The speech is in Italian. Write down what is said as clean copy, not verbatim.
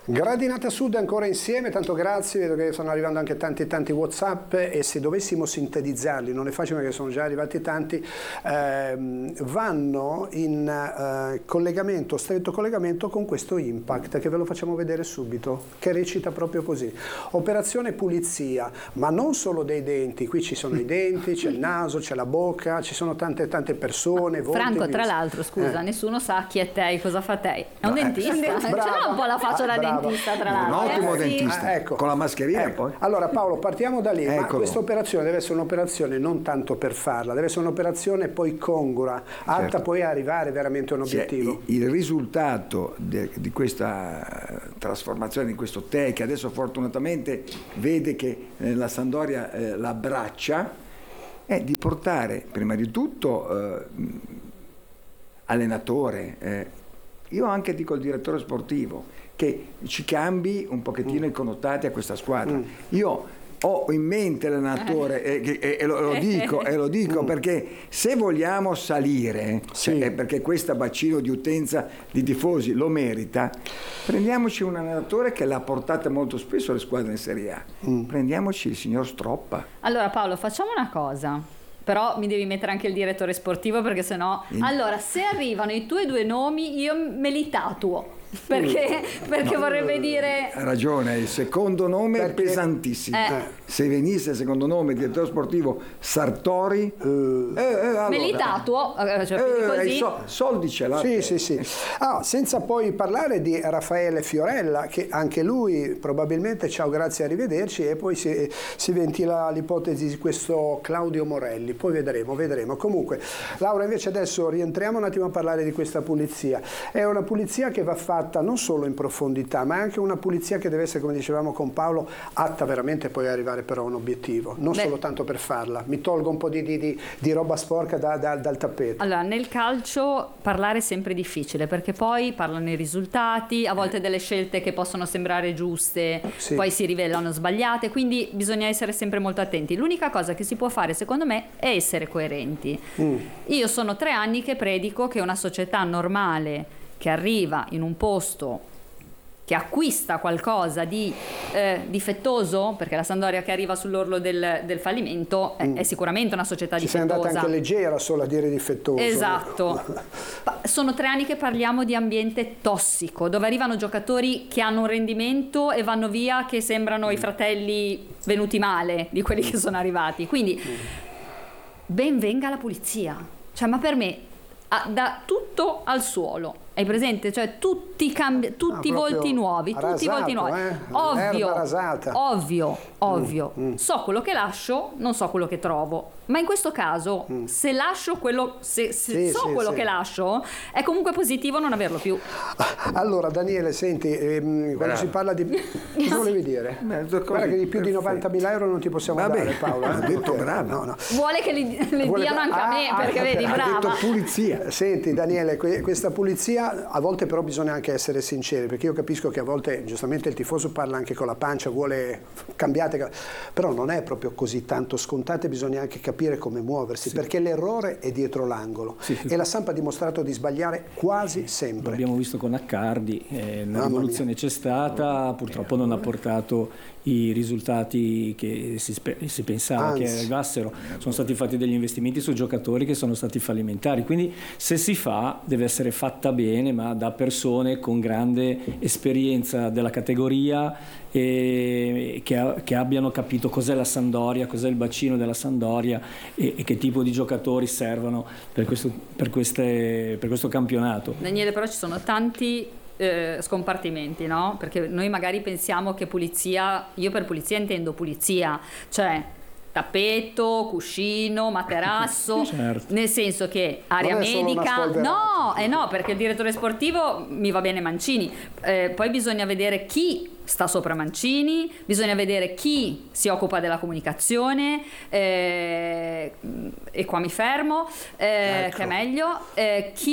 Gradinata Sud ancora insieme, tanto grazie, vedo che stanno arrivando anche tanti WhatsApp e se dovessimo sintetizzarli, non è facile perché sono già arrivati tanti, vanno in stretto collegamento con questo Impact che ve lo facciamo vedere subito, che recita proprio così. Operazione pulizia, ma non solo dei denti, qui ci sono i denti, c'è il naso, c'è la bocca, ci sono tante persone. Franco, tra l'altro, scusa, nessuno sa chi è te, cosa fa te. È un dentista, ce l'ha un po' la faccia da dentista. Tra l'altro. Un ottimo dentista, ecco. Con la mascherina poi. Allora Paolo, partiamo da lì, ma Eccolo. questa operazione deve essere un'operazione non tanto per farla, deve essere un'operazione poi congrua, atta poi a arrivare veramente a un obiettivo. Il risultato di questa trasformazione, di questo tè, che adesso fortunatamente vede che la Sampdoria l'abbraccia, è di portare prima di tutto allenatore, io anche dico il direttore sportivo, che ci cambi un pochettino i connotati a questa squadra. Io ho in mente l'allenatore e lo dico perché se vogliamo salire, perché questo bacino di utenza di tifosi lo merita, prendiamoci un allenatore che l'ha portata molto spesso alle squadre in Serie A. Prendiamoci il signor Stroppa. Allora Paolo, facciamo una cosa. Però mi devi mettere anche il direttore sportivo perché sennò... Allora, se arrivano i tuoi due nomi, io me li tatuo. Perché vorrebbe dire... Ha ragione, il secondo nome è pesantissimo. Se venisse il secondo nome, il direttore sportivo Sartori... allora, me li tatuo, così... soldi ce l'ha. Sì. Senza poi parlare di Raffaele Fiorella, che anche lui probabilmente, ciao, grazie, arrivederci, e poi si ventila l'ipotesi di questo Claudio Morelli. Poi vedremo. Comunque, Laura, invece adesso rientriamo un attimo a parlare di questa pulizia. È una pulizia che va fatta non solo in profondità, ma è anche una pulizia che deve essere, come dicevamo con Paolo, atta veramente poi a arrivare però a un obiettivo, non solo tanto per farla. Mi tolgo un po' di roba sporca dal tappeto. Allora, nel calcio parlare è sempre difficile, perché poi parlano i risultati, a volte delle scelte che possono sembrare giuste, poi si rivelano sbagliate, quindi bisogna essere sempre molto attenti. L'unica cosa che si può fare, secondo me, è essere coerenti. Io sono 3 anni che predico che una società normale che arriva in un posto, che acquista qualcosa di difettoso, perché la Sampdoria che arriva sull'orlo del fallimento è sicuramente una società difettosa. Ci sei andata anche leggera solo a dire difettoso. Esatto. Sono 3 anni che parliamo di ambiente tossico, dove arrivano giocatori che hanno un rendimento e vanno via che sembrano i fratelli venuti male di quelli che sono arrivati. Quindi ben venga la pulizia. Cioè, ma per me da tutto al suolo. Hai presente? Cioè tutti volti nuovi, tutti volti nuovi. Ovvio. So quello che lascio, non so quello che trovo. Ma in questo caso, se lascio quello, quello che lascio, è comunque positivo non averlo più. Allora, Daniele, senti, quando si parla di... Cosa volevi dire? Guarda che di più di 90.000 euro non ti possiamo dare, Paolo. Ha detto bravo. No. Vuole che le diano anche a me, perché vedi, brava. Ha detto pulizia. Senti, Daniele, questa pulizia, a volte però bisogna anche essere sinceri, perché io capisco che a volte, giustamente, il tifoso parla anche con la pancia, vuole cambiate, però non è proprio così tanto scontato e bisogna anche capire come muoversi, perché l'errore è dietro l'angolo e la Samp ha dimostrato di sbagliare quasi sempre. L'abbiamo visto con Accardi, la rivoluzione c'è stata, purtroppo non ha portato i risultati che si pensava che arrivassero. Sono stati fatti degli investimenti su giocatori che sono stati fallimentari, quindi se si fa deve essere fatta bene, ma da persone con grande esperienza della categoria e che abbiano capito cos'è la Sampdoria, cos'è il bacino della Sampdoria e che tipo di giocatori servono per questo campionato. Daniele, però ci sono tanti scompartimenti, no? Perché noi magari pensiamo che pulizia, io per pulizia intendo pulizia, cioè tappeto, cuscino, materasso, certo. Nel senso che area medica, no, perché il direttore sportivo mi va bene Mancini, poi bisogna vedere chi sta sopra Mancini, bisogna vedere chi si occupa della comunicazione, e qua mi fermo, che è meglio, chi